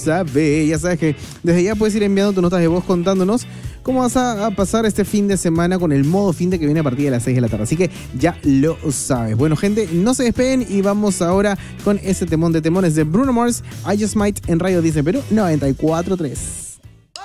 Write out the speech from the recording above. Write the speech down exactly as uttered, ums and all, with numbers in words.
Sabe, ya sabes que desde ya puedes ir enviando tus notas de voz contándonos cómo vas a, a pasar este fin de semana con el modo fin de que viene a partir de las seis de la tarde. Así que ya lo sabes. Bueno, gente, no se despeguen y vamos ahora con ese temón de temones de Bruno Mars, I Just Might en Radio Disney Perú noventa y cuatro punto tres.